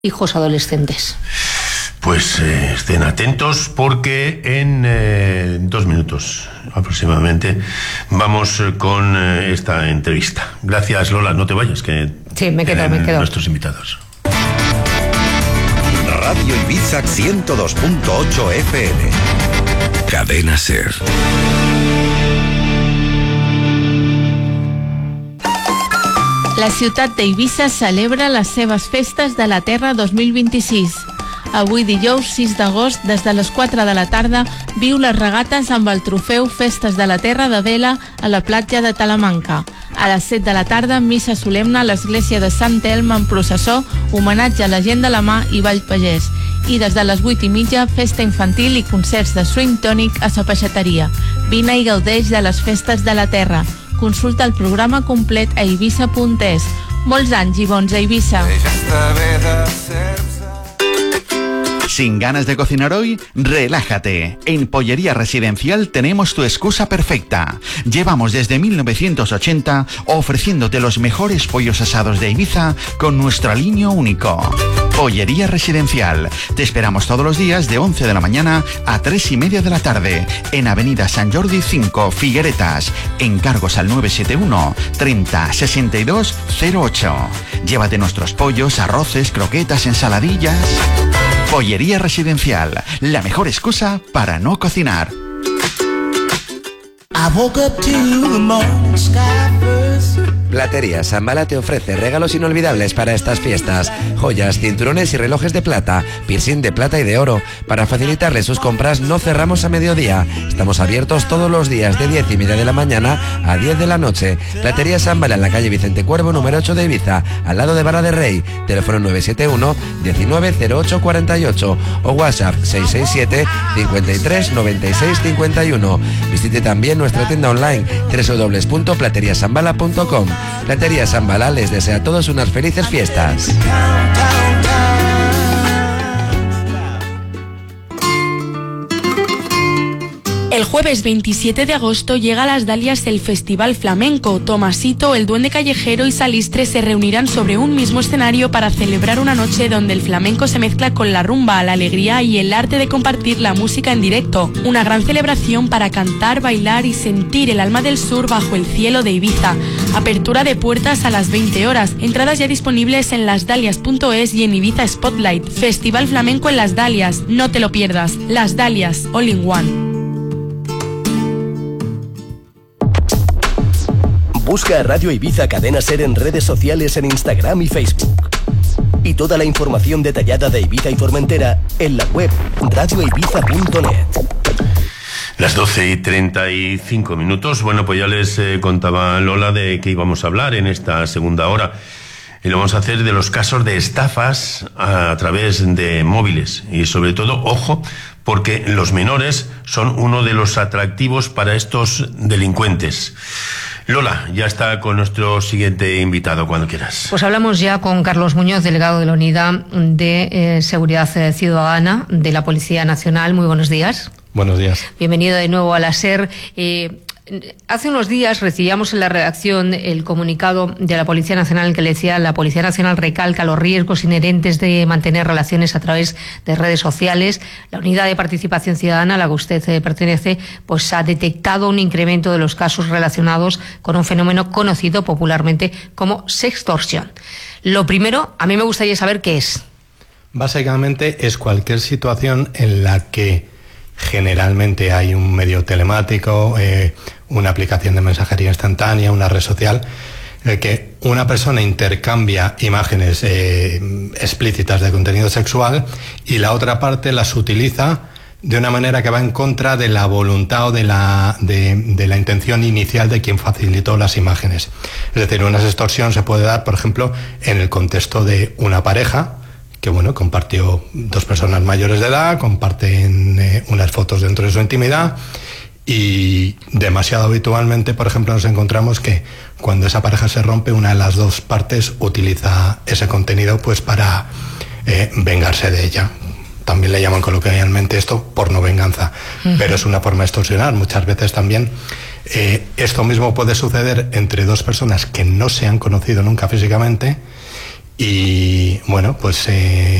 hijos adolescentes. Pues estén atentos porque en 2 minutos aproximadamente vamos con esta entrevista. Gracias, Lola, no te vayas, que sí, me quedo. Nuestros invitados. Radio Ibiza 102.8 FM. Cadena SER. La ciutat d'Eivissa celebra les seves festes de la Terra 2026. Avui dijous 6 d'agost, des de les 4 de la tarda, viu les regates amb el trofeu Festes de la Terra de Vela a la platja de Talamanca. A les 7 de la tarda, missa solemne a l'església de Sant Elm en processó, homenatge a la gent de la mà i ball pagès. I des de les 8:30, festa infantil i concerts de swing tònic a sa peixateria. Vine i gaudeix de les festes de la Terra. Consulta el programa complet a eivissa.es. Molts anys i bons a Eivissa. ¿Sin ganas de cocinar hoy? Relájate. En Pollería Residencial tenemos tu excusa perfecta. Llevamos desde 1980 ofreciéndote los mejores pollos asados de Ibiza con nuestro aliño único. Pollería Residencial. Te esperamos todos los días de 11 de la mañana a 3:30 de la tarde en Avenida Sant Jordi 5, Figueretas. Encargos al 971 30 62 08. Llévate nuestros pollos, arroces, croquetas, ensaladillas. Pollería Residencial, la mejor excusa para no cocinar. Platería Zambala te ofrece regalos inolvidables para estas fiestas: joyas, cinturones y relojes de plata, piercing de plata y de oro. Para facilitarle sus compras no cerramos a mediodía. Estamos abiertos todos los días de 10:30 de la mañana a 10 de la noche. Platería Zambala en la calle Vicente Cuervo, número 8 de Ibiza, al lado de Vara de Rey. Teléfono 971 190848 o WhatsApp 667 53 96 51. Visite también nuestra tienda online www.plateriazambala.com. Platería Zambala les desea a todos unas felices fiestas. El jueves 27 de agosto llega a Las Dalias el Festival Flamenco. Tomasito, el Duende Callejero y Salistre se reunirán sobre un mismo escenario para celebrar una noche donde el flamenco se mezcla con la rumba, la alegría y el arte de compartir la música en directo. Una gran celebración para cantar, bailar y sentir el alma del sur bajo el cielo de Ibiza. Apertura de puertas a las 20 horas. Entradas ya disponibles en lasdalias.es y en Ibiza Spotlight. Festival Flamenco en Las Dalias. No te lo pierdas. Las Dalias, all in one. Busca a Radio Ibiza Cadena SER en redes sociales en Instagram y Facebook. Y toda la información detallada de Ibiza y Formentera en la web radioibiza.net. Las 12:35. Bueno, pues ya les contaba Lola de que íbamos a hablar en esta segunda hora. Y lo vamos a hacer de los casos de estafas a través de móviles. Y sobre todo, ojo, porque los menores son uno de los atractivos para estos delincuentes. Lola, ya está con nuestro siguiente invitado, cuando quieras. Pues hablamos ya con Carlos Muñoz, delegado de la Unidad de Seguridad Ciudadana de la Policía Nacional. Muy buenos días. Buenos días. Bienvenido de nuevo a la SER. Hace unos días recibíamos en la redacción el comunicado de la Policía Nacional que le decía: la Policía Nacional recalca los riesgos inherentes de mantener relaciones a través de redes sociales. La Unidad de Participación Ciudadana a la que usted pertenece, pues ha detectado un incremento de los casos relacionados con un fenómeno conocido popularmente como sextorsión. Lo primero, a mí me gustaría saber qué es. Básicamente es cualquier situación en la que generalmente hay un medio telemático, una aplicación de mensajería instantánea, una red social, en el que una persona intercambia imágenes explícitas de contenido sexual y la otra parte las utiliza de una manera que va en contra de la voluntad o de la intención inicial de quien facilitó las imágenes. Es decir, una sextorsión se puede dar, por ejemplo, en el contexto de una pareja que, bueno, compartió dos personas mayores de edad, comparten unas fotos dentro de su intimidad, y demasiado habitualmente, por ejemplo, nos encontramos que cuando esa pareja se rompe, una de las dos partes utiliza ese contenido pues para vengarse de ella. También le llaman coloquialmente esto pornovenganza, pero es una forma de extorsionar. Muchas veces también esto mismo puede suceder entre dos personas que no se han conocido nunca físicamente Y bueno, pues